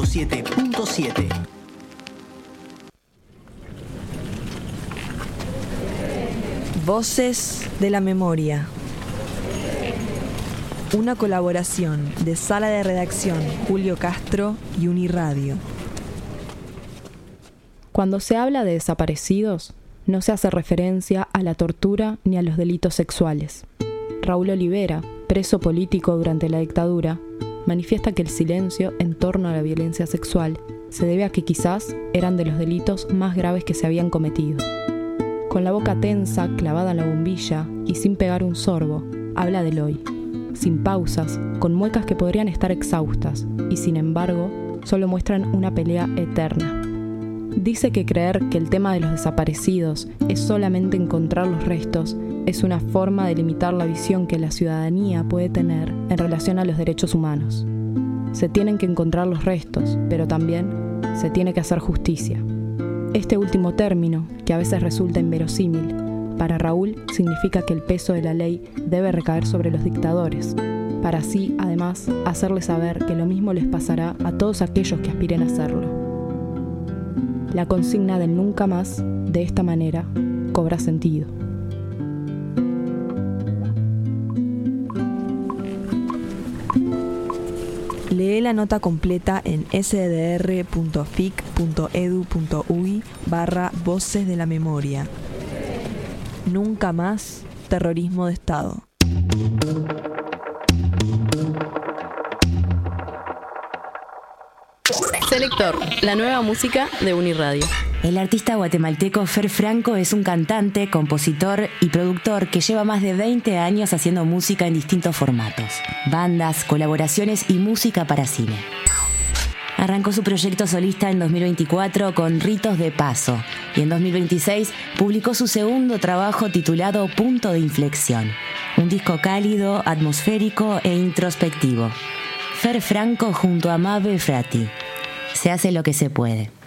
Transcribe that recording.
107.7. Voces de la Memoria. Una colaboración de Sala de Redacción Julio Castro y Uniradio. Cuando se habla de desaparecidos, no se hace referencia a la tortura ni a los delitos sexuales. Raúl Olivera, preso político durante la dictadura, manifiesta que el silencio en torno a la violencia sexual se debe a que quizás eran de los delitos más graves que se habían cometido. Con la boca tensa, clavada en la bombilla y sin pegar un sorbo, habla del hoy, sin pausas, con muecas que podrían estar exhaustas y sin embargo solo muestran una pelea eterna. Dice que creer que el tema de los desaparecidos es solamente encontrar los restos es una forma de limitar la visión que la ciudadanía puede tener en relación a los derechos humanos. Se tienen que encontrar los restos, pero también se tiene que hacer justicia. Este último término, que a veces resulta inverosímil, para Raúl significa que el peso de la ley debe recaer sobre los dictadores, para así, además, hacerles saber que lo mismo les pasará a todos aquellos que aspiren a hacerlo. La consigna del nunca más, de esta manera, cobra sentido. Lee la nota completa en sdr.fic.edu.uy/Voces de la Memoria. Nunca más terrorismo de Estado. Selector, la nueva música de Uniradio. El artista guatemalteco Fer Franco es un cantante, compositor y productor que lleva más de 20 años haciendo música en distintos formatos, bandas, colaboraciones y música para cine. Arrancó su proyecto solista en 2024 con Ritos de Paso y en 2026 publicó su segundo trabajo titulado Punto de Inflexión, un disco cálido, atmosférico e introspectivo. Fer Franco junto a Mabe Frati. Se hace lo que se puede.